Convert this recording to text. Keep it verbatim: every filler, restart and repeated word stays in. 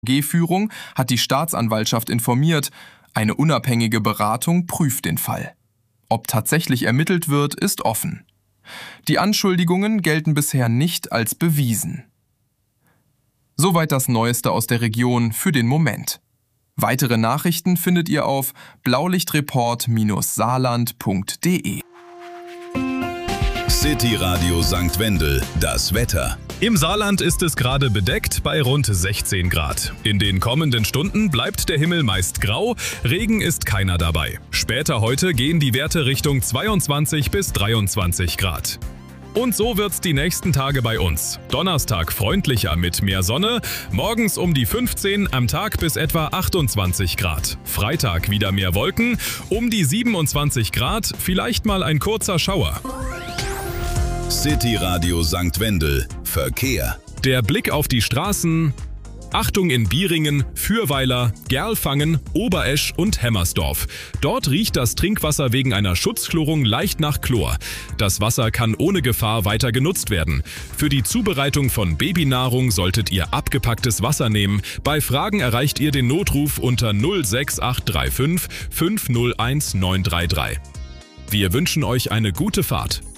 G-Führung hat die Staatsanwaltschaft informiert, eine unabhängige Beratung prüft den Fall. Ob tatsächlich ermittelt wird, ist offen. Die Anschuldigungen gelten bisher nicht als bewiesen. Soweit das Neueste aus der Region für den Moment. Weitere Nachrichten findet ihr auf blaulichtreport Bindestrich saarland Punkt de. City Radio Sankt Wendel, das Wetter. Im Saarland ist es gerade bedeckt bei rund sechzehn Grad. In den kommenden Stunden bleibt der Himmel meist grau, Regen ist keiner dabei. Später heute gehen die Werte Richtung zweiundzwanzig bis dreiundzwanzig Grad. Und so wird's die nächsten Tage bei uns. Donnerstag freundlicher mit mehr Sonne, morgens um die fünfzehn, am Tag bis etwa achtundzwanzig Grad. Freitag wieder mehr Wolken, um die siebenundzwanzig Grad, vielleicht mal ein kurzer Schauer. City Radio Sankt Wendel, Verkehr. Der Blick auf die Straßen. Achtung in Bieringen, Fürweiler, Gerlfangen, Oberesch und Hemmersdorf. Dort riecht das Trinkwasser wegen einer Schutzchlorung leicht nach Chlor. Das Wasser kann ohne Gefahr weiter genutzt werden. Für die Zubereitung von Babynahrung solltet ihr abgepacktes Wasser nehmen. Bei Fragen erreicht ihr den Notruf unter null sechs acht drei fünf fünf null eins neun drei drei. Wir wünschen euch eine gute Fahrt.